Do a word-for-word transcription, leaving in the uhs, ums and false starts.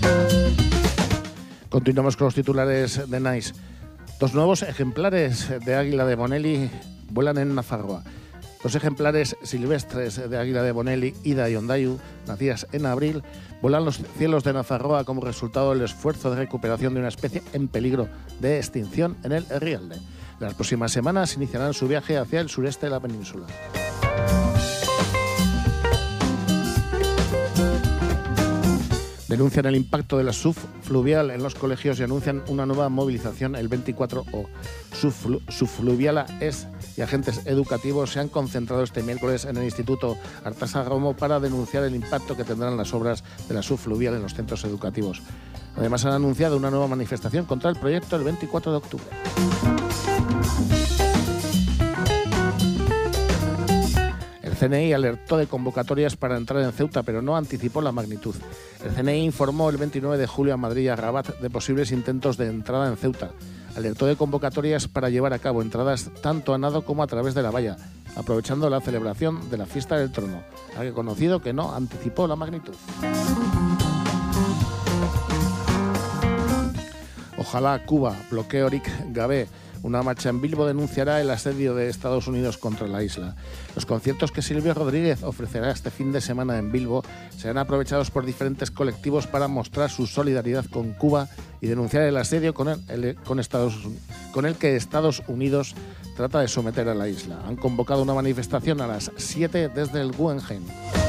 Continuamos con los titulares de Nice. Dos nuevos ejemplares de águila de Bonelli vuelan en Nafarroa. Dos ejemplares silvestres de águila de Bonelli, Ida y Ondayu, nacidas en abril, vuelan los cielos de Nafarroa como resultado del esfuerzo de recuperación de una especie en peligro de extinción en el Herrialde. En las próximas semanas iniciarán su viaje hacia el sureste de la península. Denuncian el impacto de la subfluvial en los colegios y anuncian una nueva movilización el veinticuatro O. Subflu- Subfluviala es y agentes educativos se han concentrado este miércoles en el Instituto Artasa Romo para denunciar el impacto que tendrán las obras de la subfluvial en los centros educativos. Además han anunciado una nueva manifestación contra el proyecto el veinticuatro de octubre. El C N I alertó de convocatorias para entrar en Ceuta, pero no anticipó la magnitud. El C N I informó el veintinueve de julio a Madrid y a Rabat de posibles intentos de entrada en Ceuta. Alertó de convocatorias para llevar a cabo entradas tanto a nado como a través de la valla, aprovechando la celebración de la fiesta del trono. Ha reconocido que no anticipó la magnitud. Ojalá Cuba bloquee Orik Gabé. Una marcha en Bilbo denunciará el asedio de Estados Unidos contra la isla. Los conciertos que Silvio Rodríguez ofrecerá este fin de semana en Bilbo serán aprovechados por diferentes colectivos para mostrar su solidaridad con Cuba y denunciar el asedio con el, el, con Estados, con el que Estados Unidos trata de someter a la isla. Han convocado una manifestación a las siete desde el Guggenheim.